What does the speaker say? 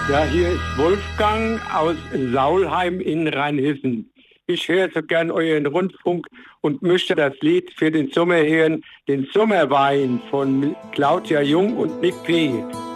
Ja, hier ist Wolfgang aus Saulheim in Rheinhessen. Ich höre so gern euren Rundfunk und möchte das Lied für den Sommer hören, den Sommerwein von Claudia Jung und Nick P.